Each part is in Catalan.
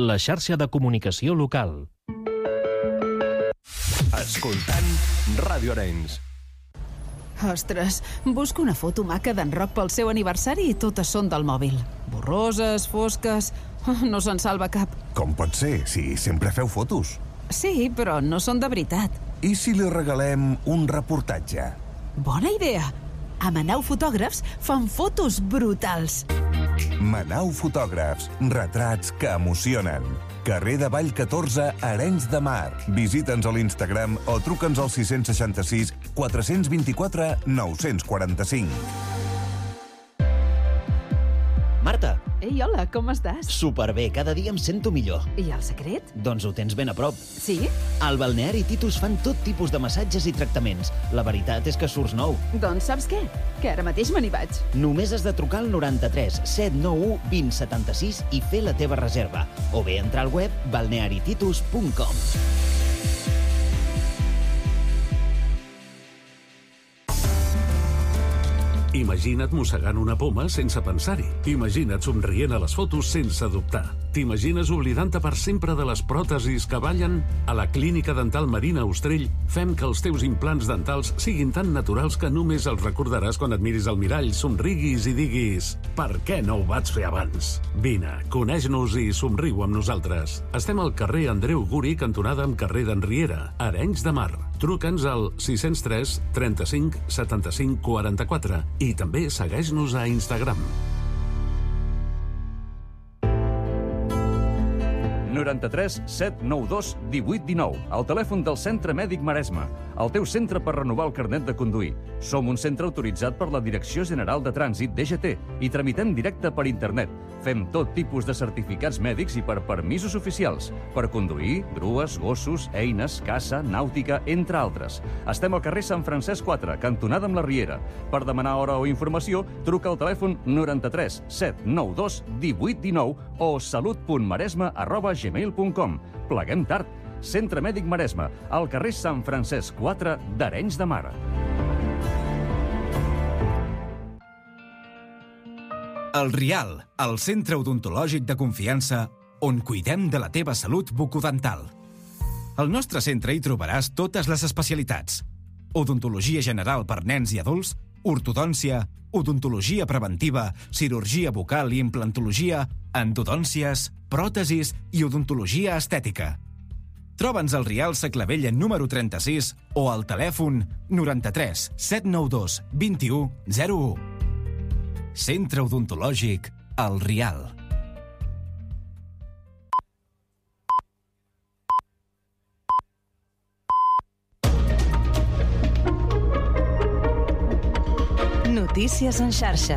la xarxa de comunicació local. Escoltant Ràdio Arenys. Ostres, busco una foto maca d'en Roc pel seu aniversari i totes són del mòbil. Borroses, fosques... No se'n salva cap. Com pot ser, si sempre feu fotos? Sí, però no són de veritat. I si li regalem un reportatge? Bona idea! A Manau Fotògrafs fan fotos brutals. Manau Fotògrafs, retrats que emocionen. Carrer de Vall 14, Arenys de Mar. Visita'ns a l'Instagram o truca'ns al 666 424 945. Marta! Ei, hola, com estàs? Superbé, cada dia em sento millor. I el secret? Doncs ho tens ben a prop. Sí? Al balneari Titus fan tot tipus de massatges i tractaments. La veritat és que surts nou. Doncs saps què? Que ara mateix me n'hi vaig. Només has de trucar al 93 791 2076 i fer la teva reserva. O bé entrar al web balnearititus.com. Imagina't mossegant una poma sense pensar-hi. Imagina't somrient a les fotos sense dubtar. T'imagines oblidant-te per sempre de les pròtesis que ballen? A la Clínica Dental Marina Ostrell fem que els teus implants dentals siguin tan naturals que només els recordaràs quan et miris al mirall, somriguis i diguis «Per què no ho vaig fer abans?» Vine, coneix-nos i somriu amb nosaltres. Estem al carrer Andreu Guri, cantonada amb carrer d'Enriera, Arenys de Mar. Truca'ns al 603 35 75 44 i també segueix-nos a Instagram. 93 792 1819, el telèfon del Centre Mèdic Maresme, el teu centre per renovar el carnet de conduir. Som un centre autoritzat per la Direcció General de Trànsit, DGT, i tramitem directe per internet. Fem tot tipus de certificats mèdics i per permisos oficials, per conduir, grues, gossos, eines, caça, nàutica, entre altres. Estem al carrer Sant Francesc 4, cantonada amb la Riera. Per demanar hora o informació, truca al telèfon 93 792 1819 o salut.maresme@gmail.com. Pleguem tard. Centre Mèdic Maresme, al carrer Sant Francesc 4 d'Arenys de Mar. El Rial, el centre odontològic de confiança on cuidem de la teva salut bucodental. Al nostre centre hi trobaràs totes les especialitats. Odontologia general per nens i adults, ortodòncia, odontologia preventiva, cirurgia bucal i implantologia, endodòncies, pròtesis i odontologia estètica. Troba'ns al Rial Saclavella número 36 o al telèfon 93 792 21 01. Centre Odontològic El Rial. Notícies en xarxa.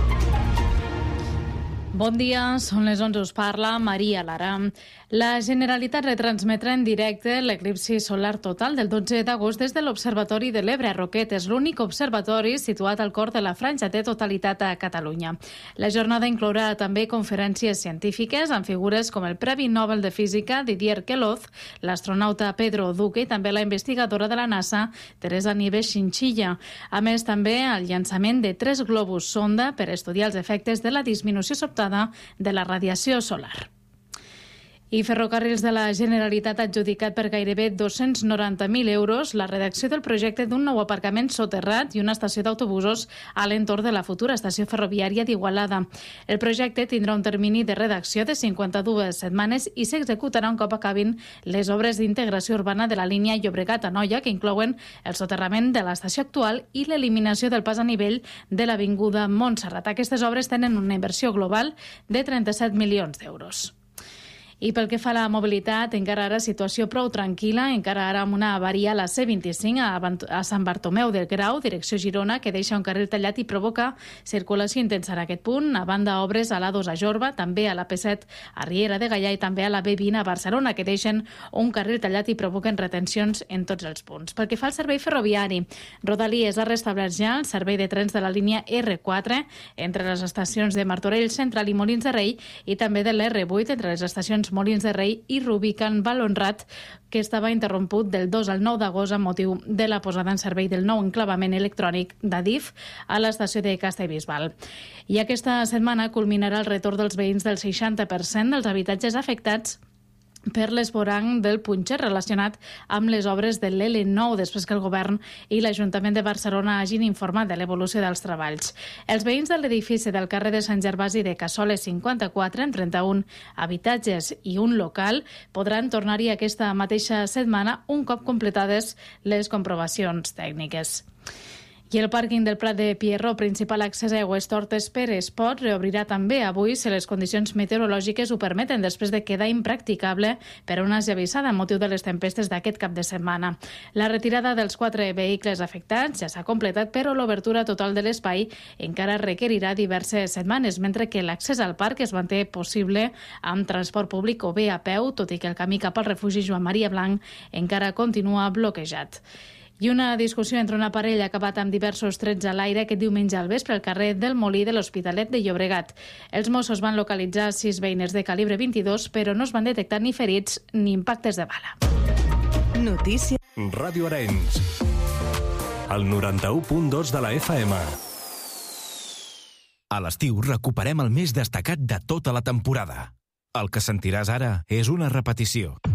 Bon dia, són les 11, us parla Maria Lara. La Generalitat retransmetrà en directe l'eclipsi solar total del 12 d'agost des de l'Observatori de l'Ebre a Roquetes, és l'únic observatori situat al cor de la franja de totalitat a Catalunya. La jornada inclourà també conferències científiques amb figures com el Premi Nobel de Física Didier Queloz, l'astronauta Pedro Duque i també la investigadora de la NASA Teresa Nieves Chinchilla. A més, també el llançament de 3 globus sonda per estudiar els efectes de la disminució sobtada de la radiació solar. I Ferrocarrils de la Generalitat ha adjudicat per gairebé 290.000 euros la redacció del projecte d'un nou aparcament soterrat i una estació d'autobusos a l'entorn de la futura estació ferroviària d'Igualada. El projecte tindrà un termini de redacció de 52 setmanes i s'executarà un cop acabin les obres d'integració urbana de la línia Llobregat-Anoia, que inclouen el soterrament de l'estació actual i l'eliminació del pas a nivell de l'avinguda Montserrat. Aquestes obres tenen una inversió global de 37 milions d'euros. I pel que fa a la mobilitat, encara ara situació prou tranquil·la, encara ara amb una avaria a la C25 a Sant Bartomeu del Grau, direcció Girona, que deixa un carril tallat i provoca circulació intensa en aquest punt. A banda, obres a l'A2 a Jorba, també a la P7 a Riera de Gaià i també a la B20 a Barcelona, que deixen un carril tallat i provoquen retencions en tots els punts. Pel que fa al servei ferroviari, Rodalies ha restablert ja el servei de trens de la línia R4 entre les estacions de Martorell Central i Molins de Rei i també de l'R8 entre les estacions Molins de Rei i Rubicon Valonrat, que estava interromput del 2 al 9 d'agost amb motiu de la posada en servei del nou enclavament electrònic d'Adif a l'estació de Castellbisbal. I aquesta setmana culminarà el retorn dels veïns del 60% dels habitatges afectats per l'esborrany del punxer relacionat amb les obres de l'L9 després que el govern i l'Ajuntament de Barcelona hagin informat de l'evolució dels treballs. Els veïns de l'edifici del carrer de Sant Gervasi de Cassoles 54, en 31 habitatges i un local, podran tornar-hi aquesta mateixa setmana un cop completades les comprovacions tècniques. I el pàrquing del Prat de Pierrot, principal accés a Aigües Tortes per Espot, reobrirà també avui si les condicions meteorològiques ho permeten, després de quedar impracticable per una esllavissada a motiu de les tempestes d'aquest cap de setmana. La retirada dels 4 vehicles afectats ja s'ha completat, però l'obertura total de l'espai encara requerirà diverses setmanes, mentre que l'accés al parc es manté possible amb transport públic o bé a peu, tot i que el camí cap al refugi Joan Maria Blanc encara continua bloquejat. I una discussió entre una parella ha acabat amb diversos trets a l'aire aquest diumenge al vespre al carrer del Molí de l'Hospitalet de Llobregat. Els Mossos van localitzar 6 veïnes de calibre 22, però no es van detectar ni ferits ni impactes de bala. Notícia. Ràdio Arenys, el 91.2 de la FM. A l'estiu recuperem el més destacat de tota la temporada. El que sentiràs ara és una repetició.